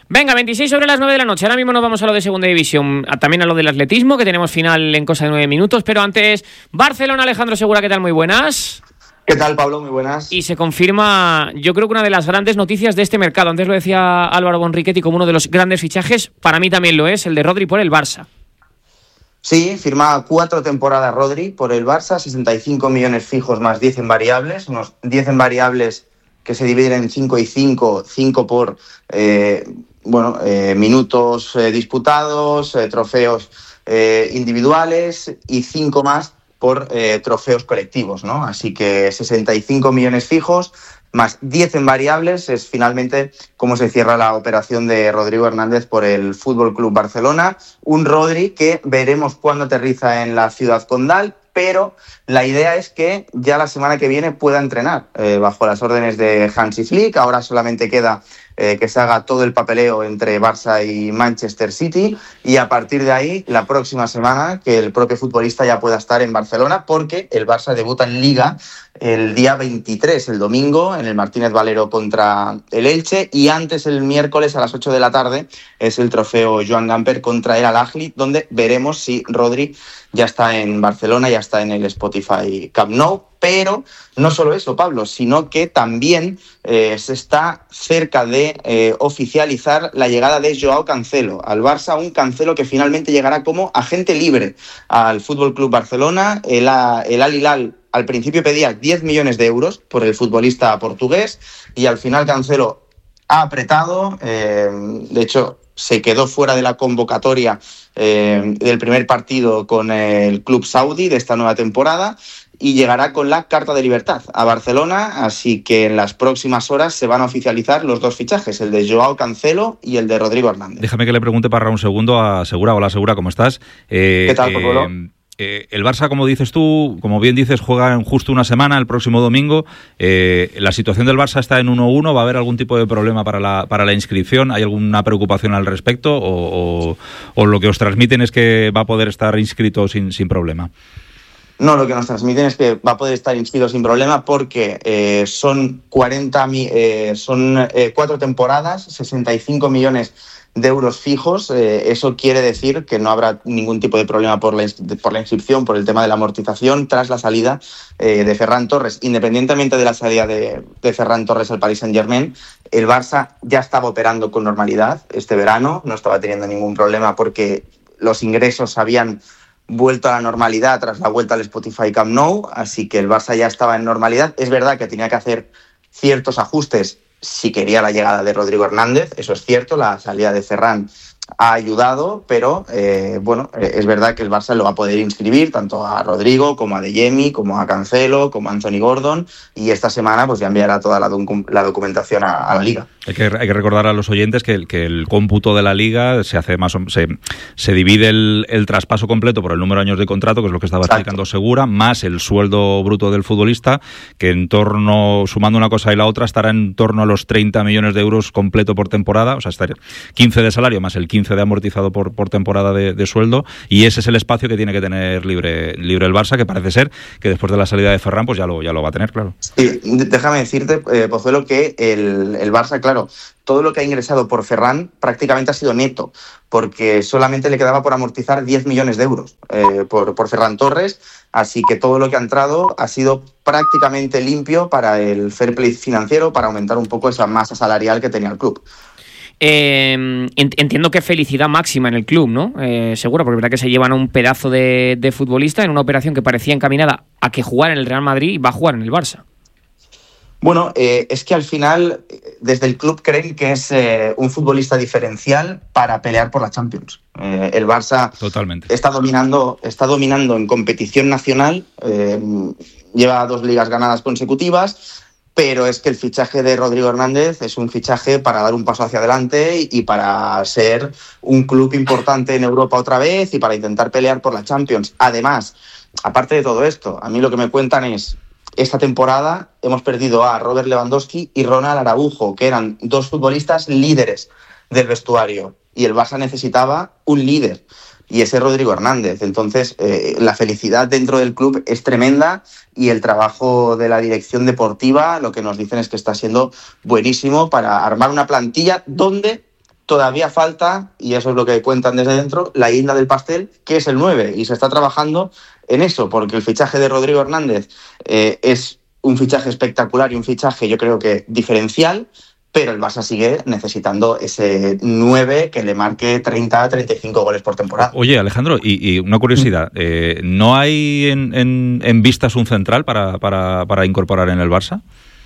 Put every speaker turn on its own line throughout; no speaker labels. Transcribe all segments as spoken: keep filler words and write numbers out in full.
Venga, veintiséis sobre las nueve de la noche. Ahora mismo nos vamos a lo de segunda división, a, también a lo del atletismo, que tenemos final en cosa de nueve minutos. Pero antes, Barcelona, Alejandro Segura, ¿qué tal? Muy buenas.
¿Qué tal, Pablo? Muy buenas.
Y se confirma, yo creo que una de las grandes noticias de este mercado. Antes lo decía Álvaro Bonrichetti como uno de los grandes fichajes. Para mí también lo es, el de Rodri por el Barça.
Sí, firma cuatro temporadas Rodri por el Barça, sesenta y cinco millones fijos más diez en variables, unos diez en variables que se dividen en cinco y cinco, cinco por eh, bueno, eh, minutos eh, disputados, eh, trofeos eh, individuales y cinco más por eh, trofeos colectivos, ¿no? Así que sesenta y cinco millones fijos más diez en variables es finalmente cómo se cierra la operación de Rodrigo Hernández por el F C Barcelona. Un Rodri que veremos cuándo aterriza en la ciudad condal, pero la idea es que ya la semana que viene pueda entrenar eh, bajo las órdenes de Hansi Flick. Ahora solamente queda eh, que se haga todo el papeleo entre Barça y Manchester City y a partir de ahí, la próxima semana, que el propio futbolista ya pueda estar en Barcelona, porque el Barça debuta en Liga el día veintitrés, el domingo, en el Martínez Valero contra el Elche, y antes el miércoles a las ocho de la tarde es el trofeo Joan Gamper contra el Al-Ahly, donde veremos si Rodri ya está en Barcelona, ya está en el Spotify Camp Nou. Pero no solo eso, Pablo, sino que también eh, se está cerca de eh, oficializar la llegada de Joao Cancelo al Barça, un Cancelo que finalmente llegará como agente libre al F C Barcelona. El, el Al Hilal al principio pedía diez millones de euros por el futbolista portugués y al final Cancelo ha apretado, eh, de hecho se quedó fuera de la convocatoria eh, del primer partido con el club saudí de esta nueva temporada y llegará con la carta de libertad a Barcelona, así que en las próximas horas se van a oficializar los dos fichajes, el de Joao Cancelo y el de Rodrigo Hernández.
Déjame que le pregunte para un segundo a Segura. Hola Segura, ¿cómo estás?
Eh, ¿Qué tal, Pablo?
Eh, Eh, el Barça, como dices tú, como bien dices, juega en justo una semana, el próximo domingo. Eh, la situación del Barça está en uno uno. ¿Va a haber algún tipo de problema para la, para la inscripción? ¿Hay alguna preocupación al respecto? ¿O, o, o lo que os transmiten es que va a poder estar inscrito sin, sin problema?
No, lo que nos transmiten es que va a poder estar inscrito sin problema porque eh, son cuarenta, eh, son eh, cuatro temporadas, sesenta y cinco millones de euros fijos. Eh, eso quiere decir que no habrá ningún tipo de problema por la, por la inscripción, por el tema de la amortización tras la salida eh, de Ferran Torres. Independientemente de la salida de, de Ferran Torres al Paris Saint-Germain, el Barça ya estaba operando con normalidad este verano, no estaba teniendo ningún problema porque los ingresos habían vuelto a la normalidad tras la vuelta al Spotify Camp Nou, así que el Barça ya estaba en normalidad. Es verdad que tenía que hacer ciertos ajustes si quería la llegada de Rodrigo Hernández, eso es cierto, la salida de Ferran ha ayudado, pero eh, bueno, es verdad que el Barça lo va a poder inscribir tanto a Rodrigo como a Adeyemi, como a Cancelo, como a Anthony Gordon, y esta semana pues ya enviará toda la, docu- la documentación a, a la Liga.
Hay que, hay que recordar a los oyentes que el, que el cómputo de la Liga se hace más o, se, se divide el, el traspaso completo por el número de años de contrato, que es lo que estaba Exacto. explicando Segura, más el sueldo bruto del futbolista, que en torno, sumando una cosa y la otra, estará en torno a los treinta millones de euros completo por temporada, o sea, estaría quince de salario más el quince de amortizado por, por temporada de, de sueldo, y ese es el espacio que tiene que tener libre, libre el Barça, que parece ser que después de la salida de Ferran pues ya lo, ya lo va a tener, claro.
Sí, déjame decirte, eh, Pozuelo, que el, el Barça, claro, todo lo que ha ingresado por Ferran prácticamente ha sido neto, porque solamente le quedaba por amortizar diez millones de euros eh, por, por Ferran Torres, así que todo lo que ha entrado ha sido prácticamente limpio para el fair play financiero, para aumentar un poco esa masa salarial que tenía el club.
Eh, entiendo que felicidad máxima en el club, ¿no? Eh, seguro, porque es verdad que se llevan a un pedazo de, de futbolista en una operación que parecía encaminada a que jugara en el Real Madrid y va a jugar en el Barça.
Bueno, eh, es que al final, desde el club creen que es eh, un futbolista diferencial para pelear por la Champions. Eh, el Barça
Totalmente.
está dominando, está dominando en competición nacional, eh, lleva dos ligas ganadas consecutivas, pero es que el fichaje de Rodrigo Hernández es un fichaje para dar un paso hacia adelante y para ser un club importante en Europa otra vez y para intentar pelear por la Champions. Además, aparte de todo esto, a mí lo que me cuentan es, esta temporada hemos perdido a Robert Lewandowski y Ronald Araujo, que eran dos futbolistas líderes del vestuario, y el Barça necesitaba un líder, y ese es Rodrigo Hernández. Entonces, eh, la felicidad dentro del club es tremenda y el trabajo de la dirección deportiva, lo que nos dicen es que está siendo buenísimo para armar una plantilla donde todavía falta, y eso es lo que cuentan desde dentro, la guinda del pastel, que es el nueve, y se está trabajando en eso, porque el fichaje de Rodrigo Hernández eh, es un fichaje espectacular y un fichaje, yo creo que diferencial, pero el Barça sigue necesitando ese nueve que le marque treinta a treinta y cinco goles por temporada.
Oye, Alejandro, y, y una curiosidad, eh, ¿no hay en, en, en vistas un central para, para, para incorporar en el Barça?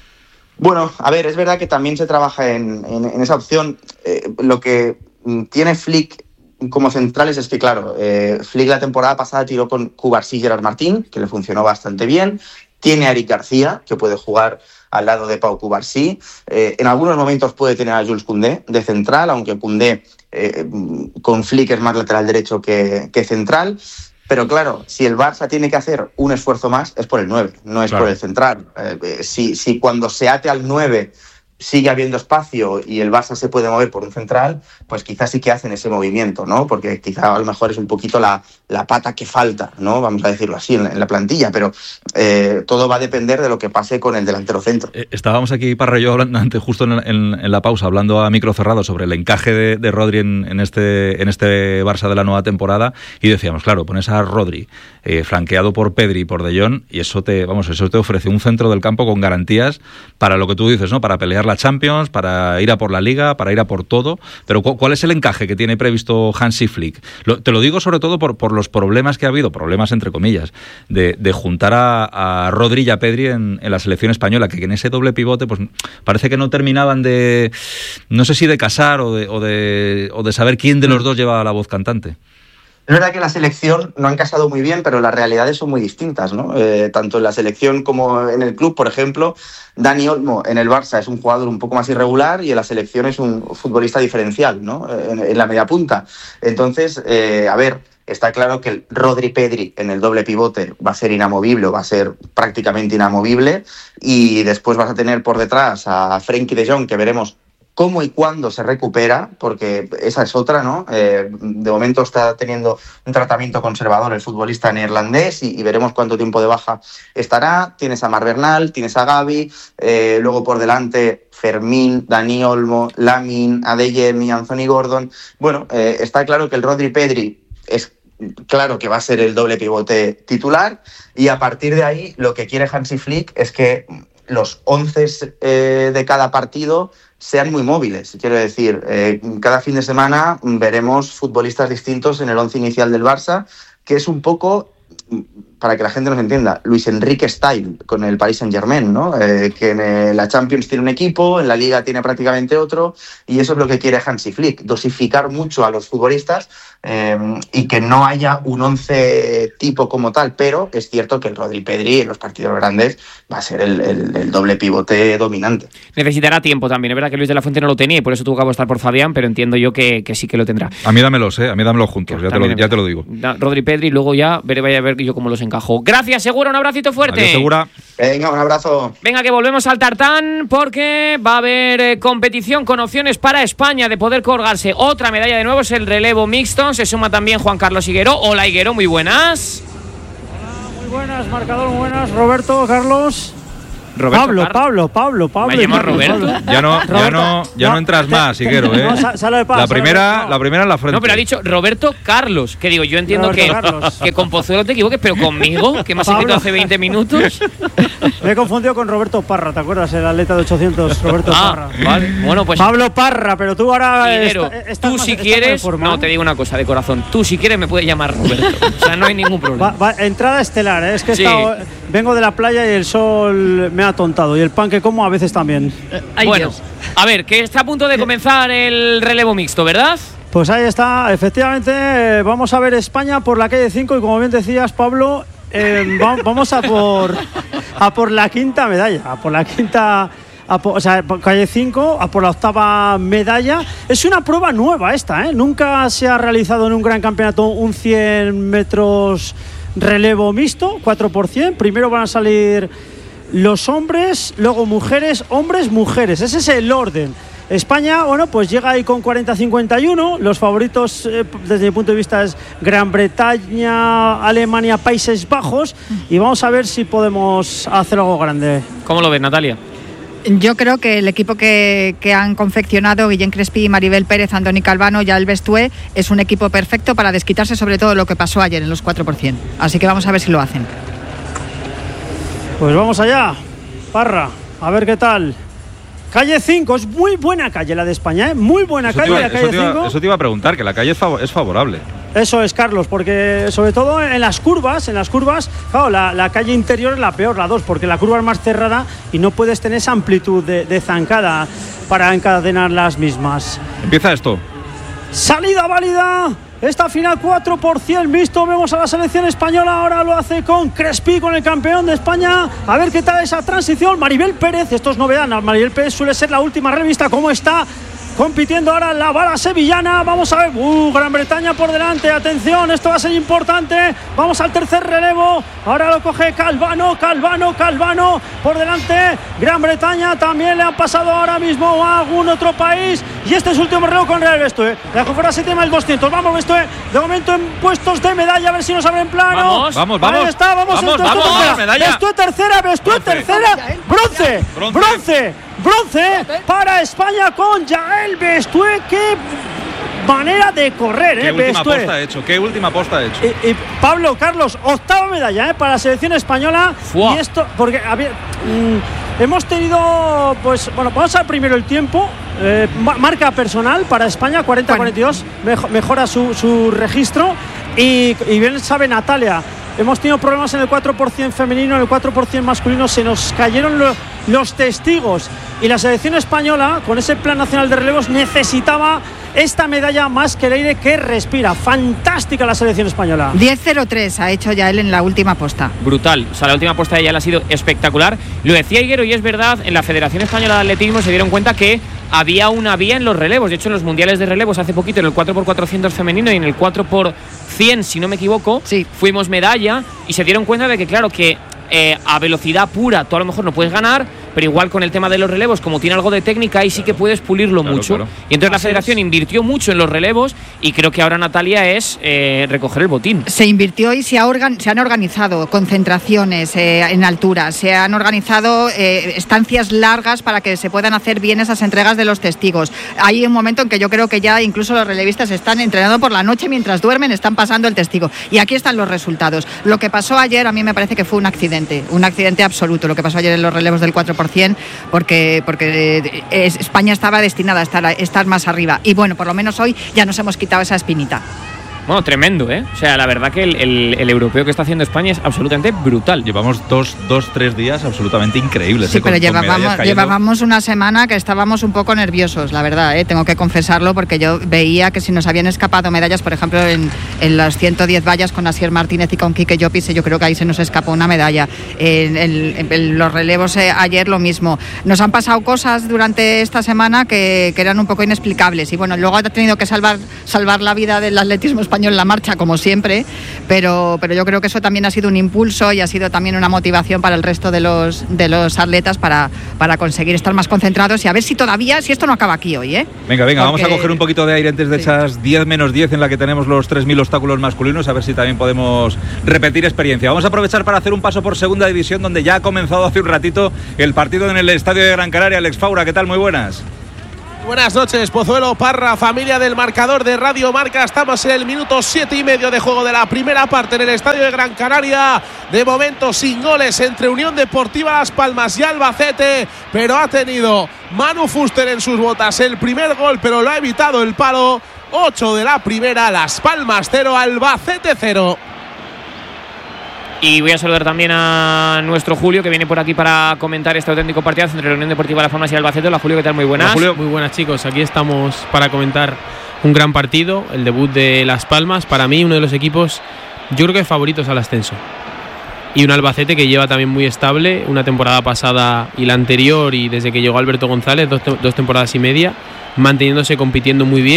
Bueno, a ver, es verdad que también se trabaja en, en, en esa opción. Eh, lo que tiene Flick como centrales es que, claro, eh, Flick la temporada pasada tiró con Cubarsí y Gerard Martín, que le funcionó bastante bien. Tiene a Eric García, que puede jugar al lado de Pau Cubarsí. Eh, en algunos momentos puede tener a Jules Koundé de central, aunque Koundé eh, con Flick es más lateral derecho que, que central. Pero claro, si el Barça tiene que hacer un esfuerzo más, es por el nueve, no es claro. por el central. Eh, si, si cuando se ate al nueve sigue habiendo espacio y el Barça se puede mover por un central, pues quizás sí que hacen ese movimiento, ¿no? Porque quizá a lo mejor es un poquito la, la pata que falta, ¿no? Vamos a decirlo así en la, en la plantilla, pero eh, todo va a depender de lo que pase con el delantero centro.
Eh, estábamos aquí, Parra y yo, hablando antes, justo en, en, en la pausa, hablando a micro cerrado sobre el encaje de, de Rodri en, en, este, en este Barça de la nueva temporada, y decíamos, claro, pones a Rodri eh, flanqueado por Pedri y por De Jong, y eso te, vamos, eso te ofrece un centro del campo con garantías para lo que tú dices, ¿no? Para pelear la Champions, para ir a por la Liga, para ir a por todo. Pero ¿cuál es el encaje que tiene previsto Hansi Flick? Lo, te lo digo sobre todo por, por los problemas que ha habido, problemas entre comillas, de, de juntar a, a Rodri y a Pedri en, en la selección española, que en ese doble pivote pues parece que no terminaban de, no sé si de casar o de, o de, o de saber quién de los dos llevaba la voz cantante.
Es verdad que la selección no han casado muy bien, pero las realidades son muy distintas, ¿no? Eh, tanto en la selección como en el club, por ejemplo, Dani Olmo en el Barça es un jugador un poco más irregular y en la selección es un futbolista diferencial, ¿no? En, en la media punta. Entonces, eh, a ver, está claro que el Rodri-Pedri en el doble pivote va a ser inamovible, va a ser prácticamente inamovible, y después vas a tener por detrás a Frenkie de Jong, que veremos cómo y cuándo se recupera, porque esa es otra, ¿no? Eh, de momento está teniendo un tratamiento conservador el futbolista neerlandés y, y veremos cuánto tiempo de baja estará. Tienes a Mar Bernal, tienes a Gavi, eh, luego por delante Fermín, Dani Olmo, Lamine, Adeyemi, Anthony Gordon. Bueno, eh, está claro que el Rodri-Pedri es claro que va a ser el doble pivote titular, y a partir de ahí lo que quiere Hansi Flick es que los once eh, de cada partido sean muy móviles. Quiero decir, eh, cada fin de semana veremos futbolistas distintos en el once inicial del Barça, que es un poco, para que la gente nos entienda, Luis Enrique style con el Paris Saint-Germain, ¿no? Eh, que en la Champions tiene un equipo, en la Liga tiene prácticamente otro, y eso es lo que quiere Hansi Flick, dosificar mucho a los futbolistas eh, y que no haya un once tipo como tal, pero es cierto que el Rodri-Pedri en los partidos grandes va a ser el, el, el doble pivote dominante.
Necesitará tiempo también, es verdad que Luis de la Fuente no lo tenía y por eso tuvo que apostar por Fabián, pero entiendo yo que, que sí que lo tendrá.
A mí dámelos, ¿eh? A mí dámelos juntos, ya te, lo, ya te lo digo.
Rodri-Pedri, luego ya veré, vaya a ver yo cómo los encajo. Gracias, Segura, un abracito fuerte.
Adiós, Segura.
Venga, un abrazo.
Venga, que volvemos al tartán porque va a haber eh, competición con opciones para España de poder colgarse otra medalla de nuevo, es el relevo mixto. Se suma también Juan Carlos Higuero. Hola, Higuero, muy buenas.
Hola, muy buenas, marcador, muy buenas. Roberto, Carlos.
Roberto
Pablo,
Car...
Pablo, Pablo, Pablo.
¿Me llamas Roberto?
Ya no, ya no, ya no, no entras te, más, Higuero, ¿eh?
No, sal de paz,
la primera,
no.
la primera en la frente.
No, pero ha dicho Roberto Carlos, que digo, yo entiendo que, que con Pozuelo te equivoques, pero conmigo, que me has escrito hace veinte minutos.
Me he confundido con Roberto Parra, ¿te acuerdas? El atleta de ochocientos, Roberto
ah,
Parra.
Vale, bueno, pues
Pablo Parra, pero tú ahora
Higuero,
está, estás
tú
más,
si quieres,
forma,
no,
¿eh?
te digo una cosa de corazón, tú si quieres me puedes llamar Roberto, o sea, no hay ningún problema.
Va, va, entrada estelar, ¿eh? Es que
sí.
he estado, vengo de la playa y el sol me ha atontado, y el pan que como a veces también.
Eh, bueno, Dios. A ver, que está a punto de comenzar el relevo mixto, ¿verdad?
Pues ahí está, efectivamente, vamos a ver España por la calle cinco y como bien decías, Pablo, eh, va, vamos a por, a por la quinta medalla, a por la quinta... A por, o sea, por calle cinco, a por la octava medalla. Es una prueba nueva esta, ¿eh? Nunca se ha realizado en un gran campeonato un cien metros relevo mixto, cuatro por cien. Primero van a salir los hombres, luego mujeres, hombres, mujeres. Ese es el orden. España, bueno, pues llega ahí con cuarenta cincuenta y uno. Los favoritos, eh, desde mi punto de vista, es Gran Bretaña, Alemania, Países Bajos. Y vamos a ver si podemos hacer algo grande.
¿Cómo lo ves, Natalia?
Yo creo que el equipo que, que han confeccionado Guillén Crespí, Maribel Pérez, Andoni Calvano y Yael Bestué es un equipo perfecto para desquitarse sobre todo lo que pasó ayer en los cuatro por ciento. Así que vamos a ver si lo hacen.
Pues vamos allá, Parra, a ver qué tal. Calle cinco, es muy buena calle la de España, ¿eh? Muy buena
eso
calle
iba,
la calle
eso te iba,
cinco.
Eso te iba a preguntar, que la calle es, fav- es favorable.
Eso es, Carlos, porque sobre todo en las curvas, en las curvas, claro, la, la calle interior es la peor, la dos, porque la curva es más cerrada y no puedes tener esa amplitud de, de zancada para encadenar las mismas.
Empieza esto.
Salida válida. Esta final cuatro por ciento visto. Vemos a la selección española. Ahora lo hace con Crespí, con el campeón de España. A ver qué tal esa transición. Maribel Pérez, esto es novedad. Maribel Pérez suele ser la última revista. ¿Cómo está compitiendo ahora la bala sevillana? Vamos a ver. Uh, Gran Bretaña por delante. Atención, esto va a ser importante. Vamos al tercer relevo. Ahora lo coge Calvano, Calvano, Calvano. Por delante, Gran Bretaña. También le han pasado ahora mismo a algún otro país. Y este es su último relevo con Real Bestué. Dejó fuera séptima el doscientos. Vamos, Bestué. De momento en puestos de medalla. A ver si nos abren plano.
Vamos,
vamos, vamos.
Ahí está, vamos.
Vamos,
Bestué
vamos,
tercera.
medalla.
Bestué tercera, Bestué
Bronce.
tercera. Bronce,
Bronce.
bronce, bronce para España con Yael Bestué. Qué manera de correr,
¿Qué
eh,
última
Bestué.
posta ha hecho? ¿Qué última posta ha hecho?
Y, y Pablo, Carlos, octava medalla eh, para la selección española.
Fua.
Y esto, porque había, mm, hemos tenido, pues, bueno, vamos a ver primero el tiempo. Eh, marca personal para España, cuarenta cuarenta y dos, mejo, mejora su, su registro. Y, y bien sabe Natalia, hemos tenido problemas en el cuatro por ciento femenino, en el cuatro por ciento masculino, se nos cayeron lo, los testigos. Y la selección española, con ese plan nacional de relevos, necesitaba esta medalla más que el aire que respira. Fantástica la selección española.
diez cero tres ha hecho Yael en la última posta.
Brutal, o sea, la última posta de ella ha sido espectacular. Lo decía Higuero y es verdad, en la Federación Española de Atletismo se dieron cuenta que había una vía en los relevos. De hecho, en los mundiales de relevos hace poquito, en el cuatro por cuatrocientos femenino y en el cuatro por cien, si no me equivoco,
sí,
fuimos medalla y se dieron cuenta de que, claro, que eh, a velocidad pura tú a lo mejor no puedes ganar, pero igual con el tema de los relevos, como tiene algo de técnica, ahí sí que puedes pulirlo
claro,
mucho.
Claro.
Y entonces
Así
la federación
es.
invirtió mucho en los relevos y creo que ahora Natalia es eh, recoger el botín.
Se invirtió y se, ha organ- se han organizado concentraciones eh, en altura, se han organizado eh, estancias largas para que se puedan hacer bien esas entregas de los testigos. Hay un momento en que yo creo que ya incluso los relevistas están entrenando por la noche mientras duermen, están pasando el testigo. Y aquí están los resultados. Lo que pasó ayer a mí me parece que fue un accidente, un accidente absoluto, lo que pasó ayer en los relevos del cuatro por ciento, porque, porque eh, España estaba destinada a estar, a estar más arriba. Y bueno, por lo menos hoy ya nos hemos quitado esa espinita.
Bueno, tremendo, ¿eh? O sea, la verdad que el, el, el europeo que está haciendo España es absolutamente brutal.
Llevamos dos, dos tres días absolutamente increíbles.
Sí,
¿eh?
pero
con, con
llevábamos, llevábamos una semana que estábamos un poco nerviosos, la verdad, ¿eh? Tengo que confesarlo, porque yo veía que si nos habían escapado medallas, por ejemplo, en, en las ciento diez vallas con Asier Martínez y con Quique Llopis, yo creo que ahí se nos escapó una medalla. En, en, en los relevos eh, ayer lo mismo. Nos han pasado cosas durante esta semana que, que eran un poco inexplicables y bueno, luego ha tenido que salvar, salvar la vida del atletismo español la marcha, como siempre, pero, pero yo creo que eso también ha sido un impulso y ha sido también una motivación para el resto de los, de los atletas para, para conseguir estar más concentrados y a ver si todavía, si esto no acaba aquí hoy, ¿eh?
Venga, venga,
Porque...
vamos a coger un poquito de aire antes de
Sí.
esas diez menos diez en la que tenemos los tres mil obstáculos masculinos, a ver si también podemos repetir experiencia. Vamos a aprovechar para hacer un paso por segunda división, donde ya ha comenzado hace un ratito el partido en el estadio de Gran Canaria. Alex Faura, ¿qué tal? Muy buenas.
Buenas noches, Pozuelo, Parra, familia del marcador de Radio Marca. Estamos en el minuto siete y medio de juego de la primera parte en el estadio de Gran Canaria. De momento sin goles entre Unión Deportiva Las Palmas y Albacete, pero ha tenido Manu Fuster en sus botas el primer gol, pero lo ha evitado el palo. ocho de la primera, Las Palmas cero, Albacete cero.
Y voy a saludar también a nuestro Julio, que viene por aquí para comentar este auténtico partidazo entre la Unión Deportiva Las Palmas y Albacete. Hola, Julio, ¿qué tal? Muy buenas.
Hola, Julio.
Muy buenas, chicos. Aquí estamos para comentar un gran partido, el debut de Las Palmas. Para mí, uno de los equipos, yo creo que favoritos al ascenso. Y un Albacete que lleva también muy estable, una temporada pasada y la anterior, y desde que llegó Alberto González, dos, te- dos temporadas y media, manteniéndose, compitiendo muy bien.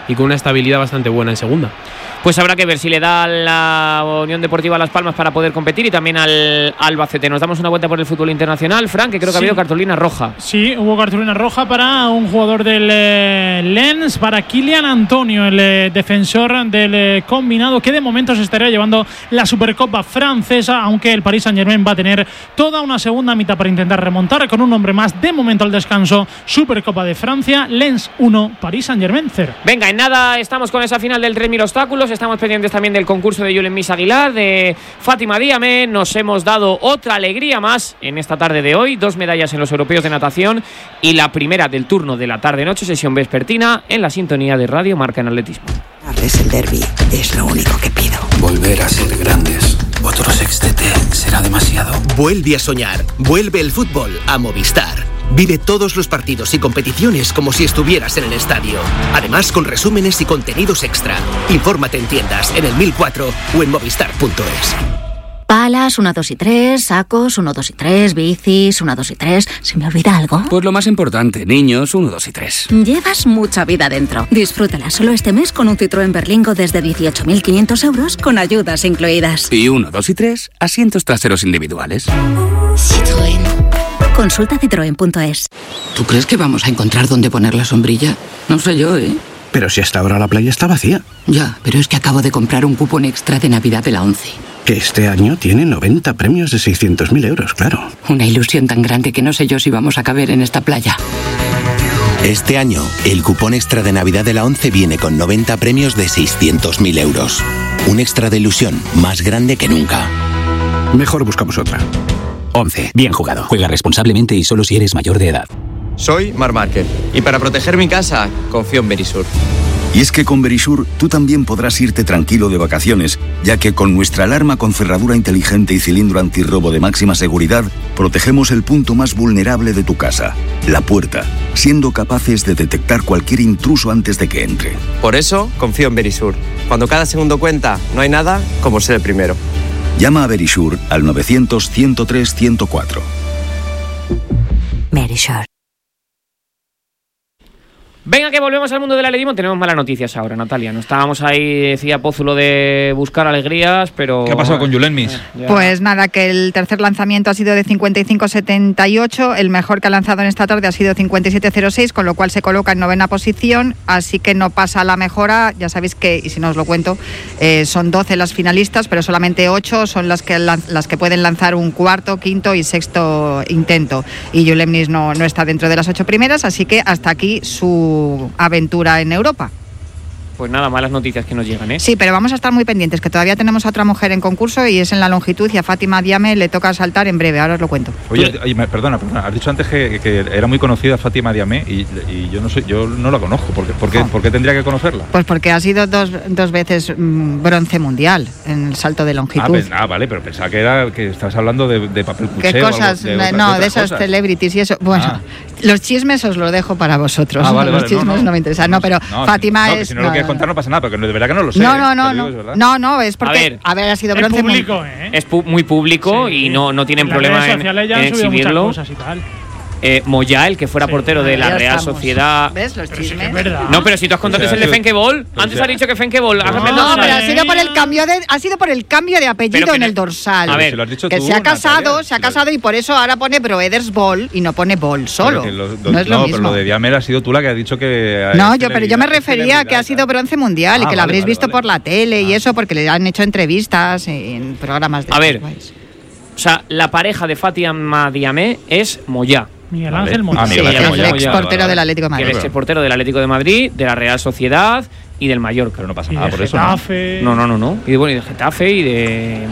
y con una estabilidad bastante buena en segunda.
Pues habrá que ver si le da la Unión Deportiva Las Palmas para poder competir y también al Albacete. Nos damos una vuelta por el fútbol internacional, Fran, que creo que sí. ha habido cartulina roja.
Sí, hubo cartulina roja para un jugador del eh, Lens, para Kylian Antonio, el eh, defensor del eh, combinado, que de momento se estaría llevando la Supercopa francesa, aunque el Paris Saint-Germain va a tener toda una segunda mitad para intentar remontar con un hombre más. De momento al descanso, Supercopa de Francia, Lens uno, Paris Saint-Germain cero.
Venga, en nada estamos con esa final del tres mil obstáculos. Estamos pendientes también del concurso de Julen Mis Aguilar, de Fátima Díame. Nos hemos dado otra alegría más en esta tarde de hoy. Dos medallas en los europeos de natación y la primera del turno de la tarde-noche, sesión vespertina, en la sintonía de Radio Marca en atletismo.
Es el derbi, es lo único que pido.
Volver a ser grandes. Otro sextete será demasiado.
Vuelve a soñar. Vuelve el fútbol a Movistar. Vive todos los partidos y competiciones como si estuvieras en el estadio. Además, con resúmenes y contenidos extra. Infórmate en tiendas, en el mil cuatro o en movistar punto es.
Palas, uno, dos y tres, sacos, uno, dos y tres, bicis, uno, dos y tres. ¿Se me olvida algo?
Pues lo más importante, niños, uno, dos y tres.
Llevas mucha vida dentro. Disfrútala solo este mes con un Citroën Berlingo desde dieciocho mil quinientos euros con ayudas incluidas.
Y uno, dos y tres, asientos traseros individuales.
Citroën. Consulta citroen punto es.
¿Tú crees que vamos a encontrar dónde poner la sombrilla? No sé yo, ¿eh?
Pero si hasta ahora la playa está vacía.
Ya, pero es que acabo de comprar un cupón extra de Navidad de la ONCE.
Que este año tiene noventa premios de seiscientos mil euros, claro.
Una ilusión tan grande que no sé yo si vamos a caber en esta playa.
Este año, el cupón extra de Navidad de la ONCE viene con noventa premios de seiscientos mil euros. Un extra de ilusión más grande que nunca.
Mejor buscamos otra.
ONCE. Bien jugado. Juega responsablemente y solo si eres mayor de edad.
Soy Marc Márquez y para proteger mi casa confío en Verisur.
Y es que con Verisur tú también podrás irte tranquilo de vacaciones, ya que con nuestra alarma con cerradura inteligente y cilindro antirrobo de máxima seguridad, protegemos el punto más vulnerable de tu casa, la puerta, siendo capaces de detectar cualquier intruso antes de que entre.
Por eso confío en Verisur. Cuando cada segundo cuenta, no hay nada como ser el primero.
Llama a Verisur al novecientos, ciento tres, ciento cuatro.
Verisur.
Venga, que volvemos al mundo del atletismo. Tenemos malas noticias ahora, Natalia. No estábamos ahí, decía Pózulo, de buscar alegrías, pero...
¿Qué ha pasado con Julen Mis?
Eh, pues nada, que el tercer lanzamiento ha sido de cincuenta y cinco setenta y ocho. El mejor que ha lanzado en esta tarde ha sido cincuenta y siete cero seis, con lo cual se coloca en novena posición. Así que no pasa la mejora. Ya sabéis que, y si no os lo cuento, eh, son doce las finalistas, pero solamente ocho son las que, las que pueden lanzar un cuarto, quinto y sexto intento. Y Julen Mis no, no está dentro de las ocho primeras, así que hasta aquí su aventura en Europa.
Pues nada, malas noticias que nos llegan, ¿eh?
Sí, pero vamos a estar muy pendientes, que todavía tenemos a otra mujer en concurso y es en la longitud, y a Fátima Díame le toca saltar en breve, ahora os lo cuento.
Oye, oye perdona, perdona, has dicho antes que, que era muy conocida Fátima Díame y, y yo no sé, yo no la conozco. ¿Por qué, por qué, oh. ¿por qué tendría que conocerla?
Pues porque ha sido dos, dos veces mmm, bronce mundial en el salto de longitud.
Ah, pues, ah, vale, pero pensaba que era que estabas hablando de, de papel cuché.
¿Qué cosas?
O algo, de
no,
otra,
de esas
cosas.
Celebrities y eso. Bueno, ah. los chismes os lo dejo para vosotros.
Ah, vale,
los
vale,
chismes
no, no.
no me interesan. No, pero
no,
Fátima
no,
es...
Si no,
no,
lo quieres contar no pasa nada, porque de verdad que no lo sé.
No, no, no,
¿eh?
no.
Digo, es
no, no, es porque...
A ver,
a ver ha sido
es
bronce
público, ¿eh?
Es pu muy público sí. y no, no tienen problema en, en exhibirlo. Eh, Moyá, el que fuera portero de la Real
estamos.
Sociedad.
¿Ves los chismes?
No, pero si tú has contado o sea, es el de Fenkebol. Antes has dicho que Fenkebol.
No, no, pero ha sido por el cambio de ha sido por el cambio de apellido en el dorsal.
A ver,
si lo has dicho
que
tú,
se ha casado,
Natalia,
se ha casado y por eso ahora pone Brothers Ball y no pone Ball solo. Lo, do,
no
es lo
no,
mismo.
Pero lo de Diamer ha sido tú la que has dicho que.
No, yo, pero yo me refería a que ha sido bronce mundial ah, y que vale, lo habréis
vale,
visto
vale.
por la tele ah. y eso porque le han hecho entrevistas en programas de.
A ver, país. O sea, la pareja de Fátima Díame es Moyá.
Miguel Ángel Moyá.
Ah, Miguel
sí,
Ángel
el ex portero del Atlético de Madrid.
El ex portero del Atlético de Madrid, de la Real Sociedad y del Mallorca.
Pero no pasa
y
nada
de
por
Getafe.
eso.
No, no, no, no. Y de, bueno, y de Getafe y de